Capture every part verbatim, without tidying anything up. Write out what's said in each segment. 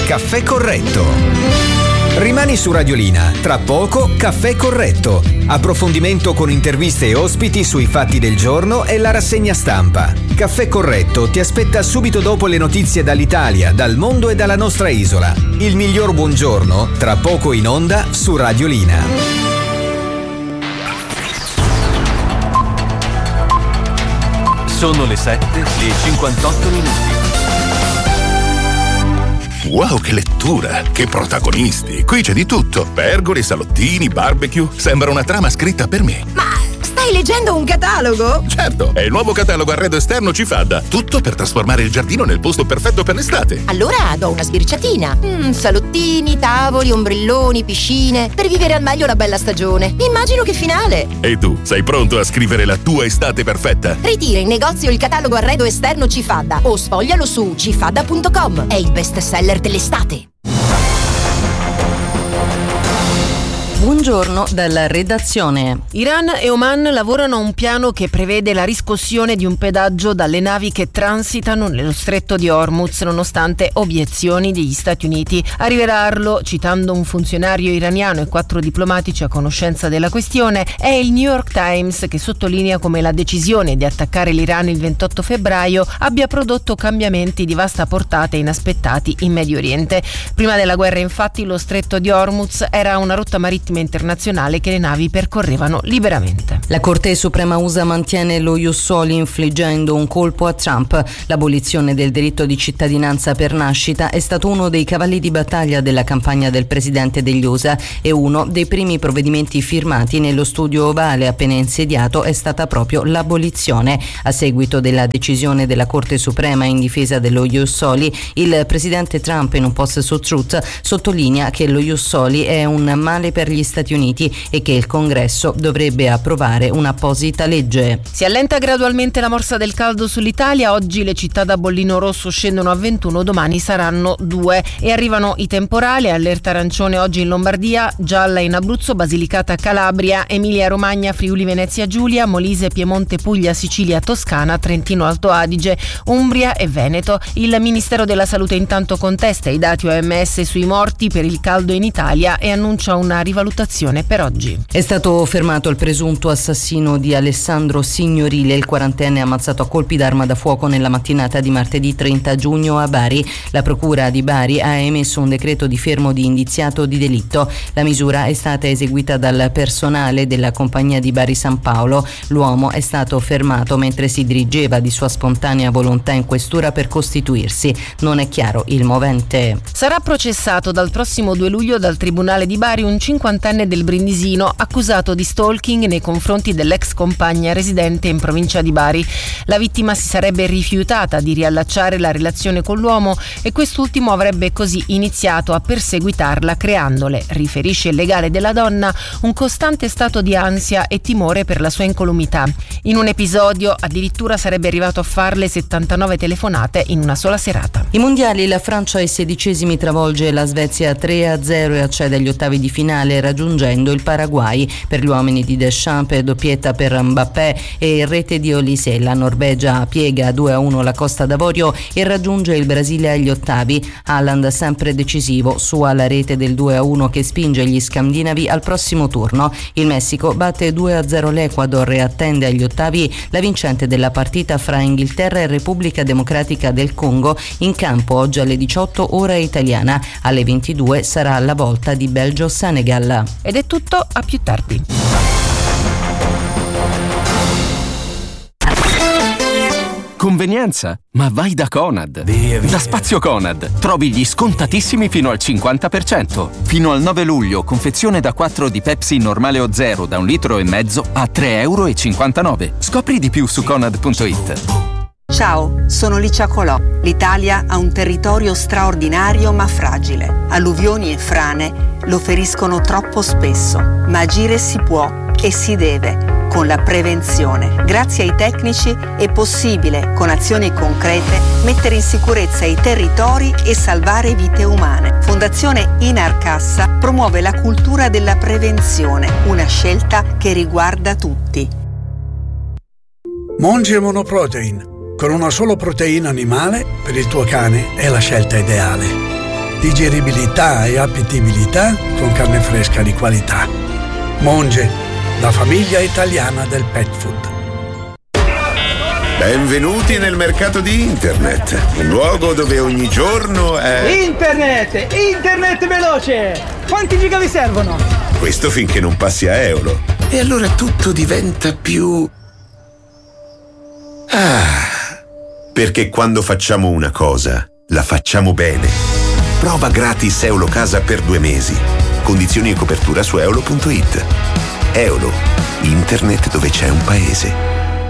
Caffè Corretto. Rimani su Radiolina, tra poco Caffè Corretto. Approfondimento con interviste e ospiti sui fatti del giorno e la rassegna stampa. Caffè Corretto ti aspetta subito dopo le notizie dall'Italia, dal mondo e dalla nostra isola. Il miglior buongiorno, tra poco in onda su Radiolina. Sono le sette e cinquantotto minuti. Wow, che lettura! Che protagonisti! Qui c'è di tutto. Pergole, salottini, barbecue. Sembra una trama scritta per me. Ma stai leggendo un catalogo? Certo, è il nuovo catalogo arredo esterno Cifadda. Tutto per trasformare il giardino nel posto perfetto per l'estate. Allora do una sbirciatina. Mm, salottini, tavoli, ombrelloni, piscine. Per vivere al meglio la bella stagione. Immagino che finale. E tu, sei pronto a scrivere la tua estate perfetta? Ritira in negozio il catalogo arredo esterno Cifadda o sfoglialo su cifadda punto com. È il best seller dell'estate. Buongiorno dalla redazione. Iran e Oman lavorano a un piano che prevede la riscossione di un pedaggio dalle navi che transitano nello stretto di Hormuz, nonostante obiezioni degli Stati Uniti. A rivelarlo, citando un funzionario iraniano e quattro diplomatici a conoscenza della questione, è il New York Times, che sottolinea come la decisione di attaccare l'Iran il ventotto febbraio abbia prodotto cambiamenti di vasta portata e inaspettati in Medio Oriente. Prima della guerra, infatti, lo stretto di Hormuz era una rotta marittima internazionale che le navi percorrevano liberamente. La Corte Suprema U S A mantiene lo ius soli infliggendo un colpo a Trump. L'abolizione del diritto di cittadinanza per nascita è stato uno dei cavalli di battaglia della campagna del presidente degli U S A e uno dei primi provvedimenti firmati nello studio ovale appena insediato è stata proprio l'abolizione. A seguito della decisione della Corte Suprema in difesa dello ius soli, il presidente Trump in un post su Truth sottolinea che lo ius soli è un male per gli Stati Uniti e che il Congresso dovrebbe approvare un'apposita legge. Si allenta gradualmente la morsa del caldo sull'Italia. Oggi le città da bollino rosso scendono a ventuno, domani saranno due e arrivano i temporali. Allerta arancione oggi in Lombardia, gialla in Abruzzo, Basilicata, Calabria, Emilia Romagna, Friuli Venezia Giulia, Molise, Piemonte, Puglia, Sicilia, Toscana, Trentino Alto Adige, Umbria e Veneto. Il Ministero della Salute intanto contesta i dati O M S sui morti per il caldo in Italia e annuncia una rivalutazione per oggi. È stato fermato il presunto assassino di Alessandro Signorile, il quarantenne ammazzato a colpi d'arma da fuoco nella mattinata di martedì trenta giugno a Bari. La procura di Bari ha emesso un decreto di fermo di indiziato di delitto. La misura è stata eseguita dal personale della compagnia di Bari San Paolo. L'uomo è stato fermato mentre si dirigeva di sua spontanea volontà in questura per costituirsi. Non è chiaro il movente. Sarà processato dal prossimo due luglio dal Tribunale di Bari un cinquantenne del Brindisino accusato di stalking nei confronti dell'ex compagna residente in provincia di Bari. La vittima si sarebbe rifiutata di riallacciare la relazione con l'uomo e quest'ultimo avrebbe così iniziato a perseguitarla, creandole, riferisce il legale della donna, un costante stato di ansia e timore per la sua incolumità. In un episodio addirittura sarebbe arrivato a farle settantanove telefonate in una sola serata. I mondiali, la Francia ai sedicesimi travolge la Svezia tre a zero e accede agli ottavi di finale raggiungendo il Paraguay. Per gli uomini di Deschamps, doppietta per Mbappé e rete di Olise. La Norvegia piega due a uno la Costa d'Avorio e raggiunge il Brasile agli ottavi. Haaland sempre decisivo, sua la rete del due a uno che spinge gli scandinavi al prossimo turno. Il Messico batte due a zero l'Ecuador e attende agli ottavi la vincente della partita fra Inghilterra e Repubblica Democratica del Congo, in campo oggi alle diciotto ora italiana. Alle ventidue sarà la volta di Belgio-Senegal. Ed è tutto, a più tardi. Convenienza? Ma vai da Conad. Via, via. Da Spazio Conad trovi gli scontatissimi fino al cinquanta per cento. Fino al nove luglio, confezione da quattro di Pepsi normale o zero da un litro e mezzo a tre euro e cinquantanove. Scopri di più su conad punto it. Ciao, sono Licia Colò. L'Italia ha un territorio straordinario ma fragile. Alluvioni e frane lo feriscono troppo spesso, ma agire si può e si deve con la prevenzione. Grazie ai tecnici è possibile, con azioni concrete, mettere in sicurezza i territori e salvare vite umane. Fondazione Inarcassa promuove la cultura della prevenzione, una scelta che riguarda tutti. Monge Monoprotein. Con una sola proteina animale, per il tuo cane è la scelta ideale. digeribilità e appetibilità con carne fresca di qualità. Monge, la famiglia italiana del pet food. Benvenuti nel mercato di internet, un luogo dove ogni giorno è... Internet! Internet veloce! Quanti giga vi servono? Questo finché non passi a euro. E allora tutto diventa più... Ah, perché quando facciamo una cosa, la facciamo bene. Prova gratis Eulocasa per due mesi. Condizioni e copertura su eolo punto it. Eolo, internet dove c'è un paese.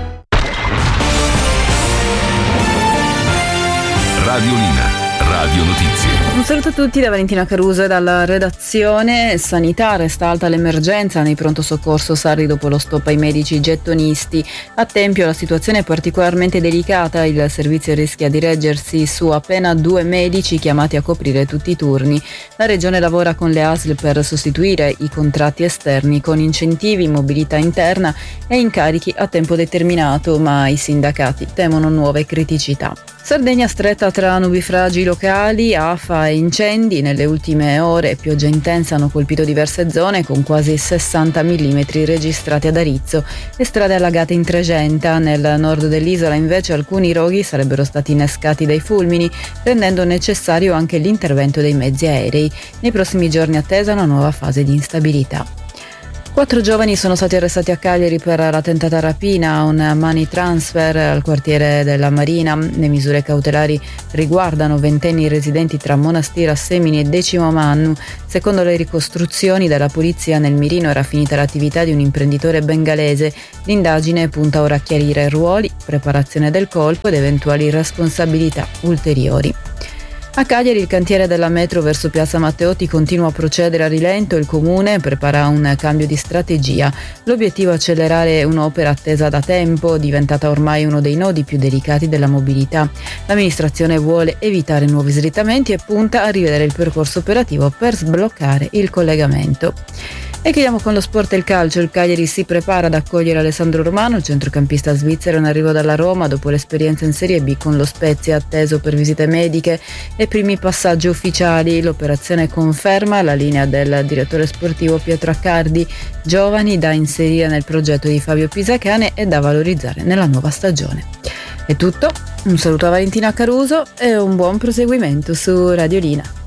Radiolina, Radio Notizie. Un saluto a tutti da Valentina Caruso e dalla redazione. Sanità, resta alta l'emergenza nei pronto soccorso sardi dopo lo stop ai medici gettonisti. A Tempio la situazione è particolarmente delicata, il servizio rischia di reggersi su appena due medici chiamati a coprire tutti i turni. La Regione lavora con le A S L per sostituire i contratti esterni con incentivi, mobilità interna e incarichi a tempo determinato, ma i sindacati temono nuove criticità. Sardegna stretta tra nubifragi locali, afa e incendi. Nelle ultime ore pioggia intensa hanno colpito diverse zone con quasi sessanta millimetri registrati ad Arizzo e strade allagate in Trecenta. Nel nord dell'isola invece alcuni roghi sarebbero stati innescati dai fulmini, rendendo necessario anche l'intervento dei mezzi aerei. Nei prossimi giorni attesa una nuova fase di instabilità. Quattro giovani sono stati arrestati a Cagliari per la tentata rapina, un money transfer al quartiere della Marina. Le misure cautelari riguardano ventenni residenti tra Monastira, Semini e Decimo Mannu. Secondo le ricostruzioni della polizia, nel mirino era finita l'attività di un imprenditore bengalese. L'indagine punta ora a chiarire ruoli, preparazione del colpo ed eventuali responsabilità ulteriori. A Cagliari il cantiere della metro verso Piazza Matteotti continua a procedere a rilento. Il comune prepara un cambio di strategia. L'obiettivo è accelerare un'opera attesa da tempo, diventata ormai uno dei nodi più delicati della mobilità. L'amministrazione vuole evitare nuovi slittamenti e punta a rivedere il percorso operativo per sbloccare il collegamento. E chiudiamo con lo sport e il calcio. Il Cagliari si prepara ad accogliere Alessandro Romano, il centrocampista svizzero in arrivo dalla Roma dopo l'esperienza in Serie B con lo Spezia, atteso per visite mediche e primi passaggi ufficiali. L'operazione conferma la linea del direttore sportivo Pietro Accardi, giovani da inserire nel progetto di Fabio Pisacane e da valorizzare nella nuova stagione. È tutto, un saluto a Valentina Caruso e un buon proseguimento su Radiolina.